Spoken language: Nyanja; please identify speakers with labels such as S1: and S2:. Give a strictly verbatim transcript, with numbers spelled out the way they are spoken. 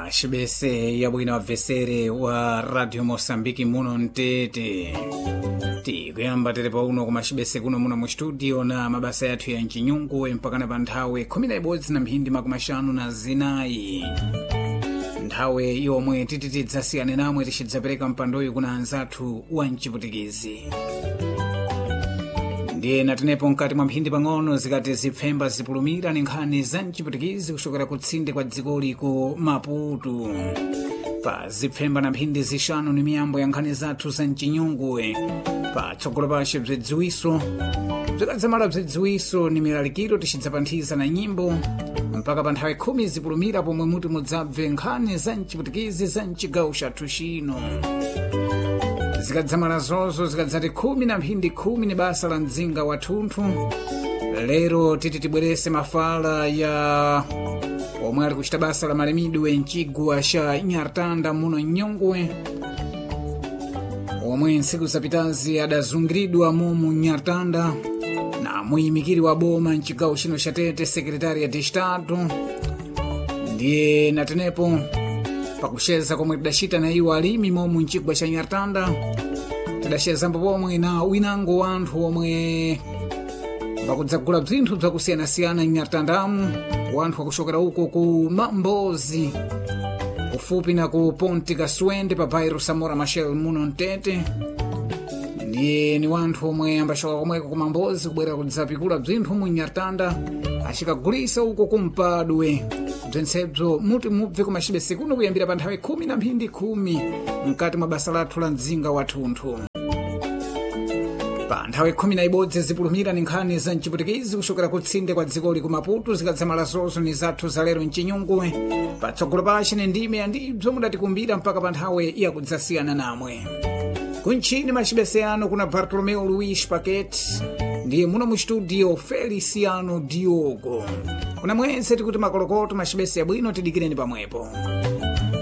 S1: Mashibese ya bwino avesere wa Radio Mosambiki muno ntete. Tikuyamba terepa uno ku mashibese kuno muno mu studio na mabasa yathu ya nchinyungu mpaka na panthawe khumi na ibodzi na mphindi makumi ashanu na zinayi. Nthawe yomwe tititidzasiyane namwe tichidzapereka mpandoyu kuna anzathu wa mchiputikizi. Ndiye natenepo mkati mwa mphindi pang'ono zikati zipfemba zipulumira ni nkhani za mchiputikizi kuchokera kutsinde kwa dzikoli ku Maputo. Pa zipfemba na mphindi zishanu ni miyambo ya nkhani zathu za mchinyungu. Pa tsogolo pashe bzedziwiso bzikadzamala bzedziwiso ni milalikiro tichidzapanthiza na nyimbo mpaka pa nthawe khumi zipulumira pomwe muti mudzabve nkhani za mchiputikizi za mchigawo chathu chino. Zikadzamala zozo zikadzati khumi na mphindi khumi ni basa la mdzinga wa thunthu. Lero titi tibwerese mafala ya omwe ali kuchita basa la malemidwe mchigwa cha Nyartanda muno Nyongwe, omwe ntsiku zapitazi adazungiridwa mumu Nyartanda na muyimikiri wa boma mchigawo chino cha Tete, sekretari de Estado. Ndiye natenepo pakusheza komwe tidachita na iwo alimi momu mchigwa cha Nyartanda, tidacheza pomwe na winango wanthu omwe pakudzagula bzinthu bzakusiyana-siyana Nyartandamu, wanthu wakushokera uko ku Mambozi kufupi na ku Ponte Kaswende pa bairro Samora Machel muno Ntete. Ndiye ni wanthu omwe ambashoka komweko ku Mambozi kubwera kudzapikula bzinthu mu Nyartanda achikagulisa uko kumpadwe. Bzensebzo muti mubve ku mashibese kuno kuyambira pa nthawe khumi na mphindi khumi mkati mwa basa lathu la mdzinga wa thunthu. Pa nthawe khumi na ibodzi zipulumira ni nkhani za mchiputikizi kuchokera kutsinde kwa dzikoli ku Maputo. Zikadzamala zozo ni zathu za lero mchinyungu. Patsogolo pache ni ndime ya ndibzo mudatikumbira mpaka pa nthawe yakudzasiyana namwe. Kunchini machibese ano kuna Bartolomeo Luis Paquete, ndiye muno mu studio Feliciano Diogo. Kuna mwense tikuti makolokoto machibese ya bwino tidikireni pamwepo.